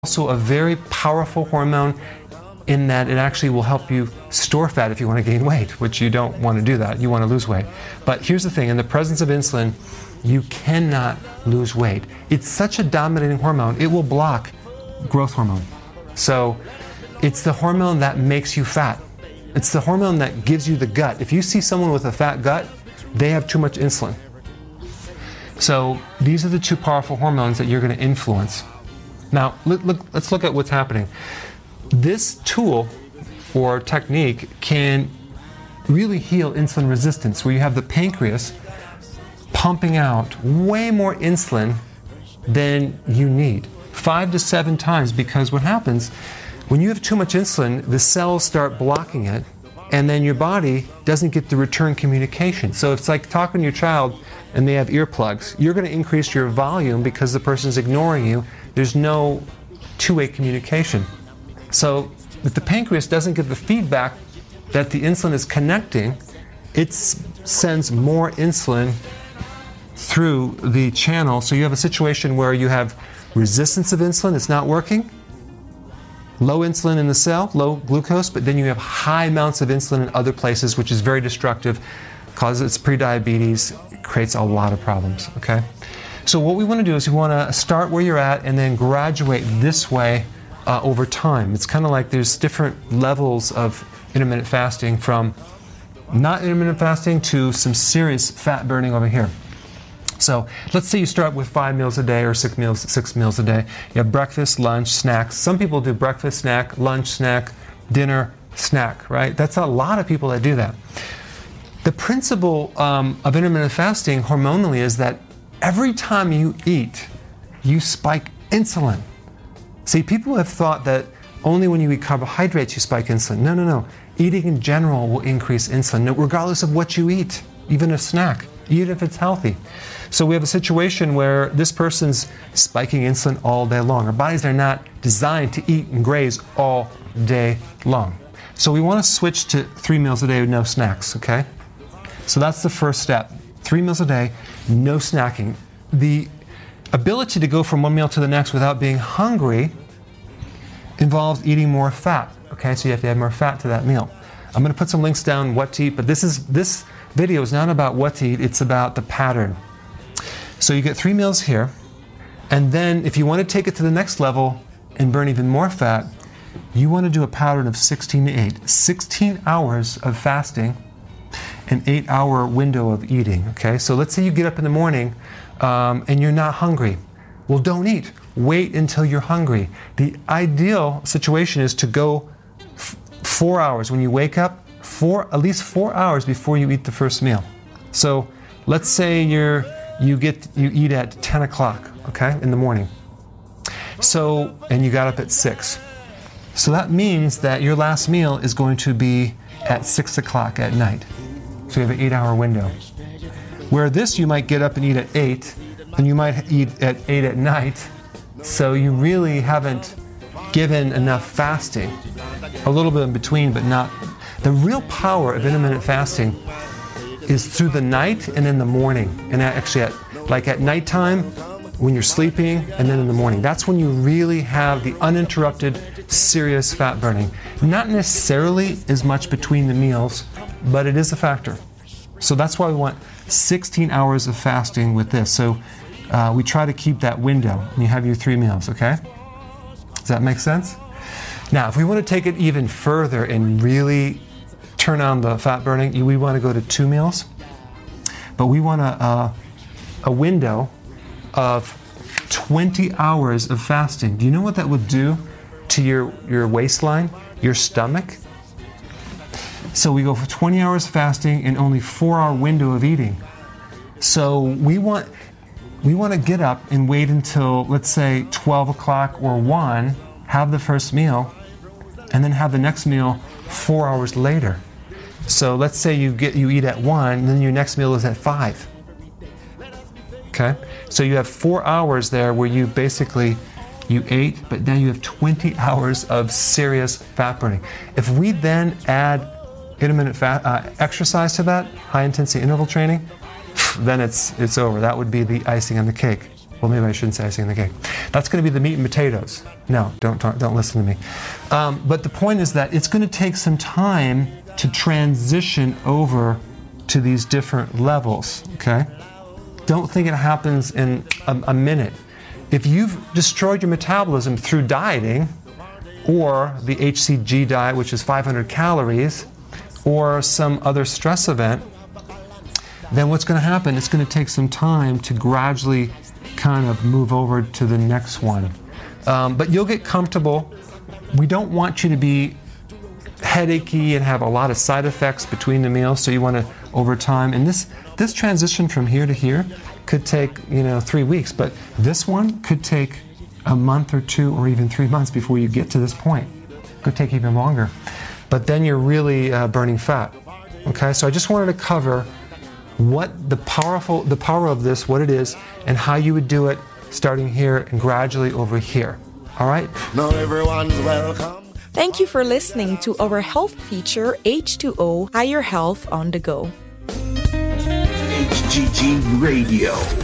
Also a very powerful hormone in that it actually will help you store fat if you want to gain weight, which you don't want to do that. You want to lose weight. But here's the thing, in the presence of insulin, you cannot lose weight. It's such a dominating hormone, it will block growth hormone. So it's the hormone that makes you fat. It's the hormone that gives you the gut. If you see someone with a fat gut, they have too much insulin. So these are the two powerful hormones that you're going to influence. Now, let's look at what's happening. This tool or technique can really heal insulin resistance, where you have the pancreas pumping out way more insulin than you need, 5 to 7 times, because what happens, when you have too much insulin, the cells start blocking it, and then your body doesn't get the return communication. So it's like talking to your child and they have earplugs. You're going to increase your volume because the person's ignoring you. There's no two-way communication. So if the pancreas doesn't get the feedback that the insulin is connecting, it sends more insulin through the channel. So you have a situation where you have resistance of insulin, it's not working, low insulin in the cell, low glucose, but then you have high amounts of insulin in other places, which is very destructive, causes prediabetes, creates a lot of problems, okay? So what we want to do is we want to start where you're at and then graduate this way over time. It's kind of like there's different levels of intermittent fasting, from not intermittent fasting to some serious fat burning over here. So let's say you start with 5 meals a day or 6 meals a day. You have breakfast, lunch, snacks. Some people do breakfast, snack, lunch, snack, dinner, snack, right? That's a lot of people that do that. The principle of intermittent fasting hormonally is that every time you eat, you spike insulin. See, people have thought that only when you eat carbohydrates you spike insulin. No, no, no. Eating in general will increase insulin, regardless of what you eat, even a snack, even if it's healthy. So we have a situation where this person's spiking insulin all day long. Our bodies are not designed to eat and graze all day long. So we want to switch to 3 meals a day with no snacks, okay? So that's the first step. 3 meals a day, no snacking. The ability to go from one meal to the next without being hungry involves eating more fat, okay? So you have to add more fat to that meal. I'm going to put some links down what to eat, but this video is not about what to eat, it's about the pattern. So you get 3 meals here, and then if you want to take it to the next level and burn even more fat, you want to do a pattern of 16 to 8. 16 hours of fasting, an 8-hour window of eating, okay? So let's say you get up in the morning and you're not hungry. Well, don't eat. Wait until you're hungry. The ideal situation is to go 4 hours when you wake up, at least 4 hours before you eat the first meal. So let's say you eat at 10 o'clock, okay, in the morning. So, and you got up at 6. So that means that your last meal is going to be at 6 o'clock at night. So you have an 8-hour window. Where this, you might get up and eat at 8, and you might eat at 8 at night. So you really haven't given enough fasting. A little bit in between, but not. The real power of intermittent fasting is through the night and in the morning. And actually at nighttime, when you're sleeping, and then in the morning. That's when you really have the uninterrupted, serious fat burning. Not necessarily as much between the meals, but it is a factor. So that's why we want 16 hours of fasting with this. So we try to keep that window, and you have your 3 meals, okay? Does that make sense? Now, if we want to take it even further and really turn on the fat burning, we want to go to 2 meals, but we want a window of 20 hours of fasting. Do you know what that would do to your waistline, your stomach? So we go for 20 hours fasting and only 4-hour window of eating. So we want to get up and wait until, let's say, 12 o'clock or 1, have the first meal, and then have the next meal 4 hours later. So let's say you eat at 1, and then your next meal is at 5. Okay? So you have 4 hours there where you ate, but now you have 20 hours of serious fat burning. If we then add intermittent exercise to that, high intensity interval training, then it's over. That would be the icing on the cake. Well, maybe I shouldn't say icing on the cake. That's going to be the meat and potatoes. No, don't listen to me. But the point is that it's going to take some time to transition over to these different levels, okay? Don't think it happens in a minute. If you've destroyed your metabolism through dieting, or the HCG diet, which is 500 calories, or some other stress event, then what's going to happen, it's going to take some time to gradually kind of move over to the next one. But you'll get comfortable. We don't want you to be headachy and have a lot of side effects between the meals, so you want to, over time, and this transition from here to here could take 3 weeks, but this one could take a month or 2 or even 3 months before you get to this point. It could take even longer. But then you're really burning fat. Okay, so I just wanted to cover what the power of this, what it is, and how you would do it starting here and gradually over here. All right? Now everyone's welcome. Thank you for listening to our health feature, H2O, Higher Health on the Go. HGG Radio.